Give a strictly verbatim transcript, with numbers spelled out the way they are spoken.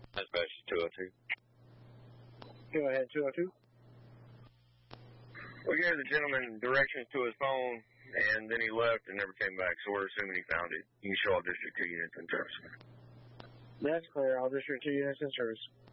Dispatch two oh two. Go ahead, two oh two. We gave the gentleman directions to his phone, and then he left and never came back, so we're assuming he found it. You can show all District two units in service. That's clear. All District two units in service.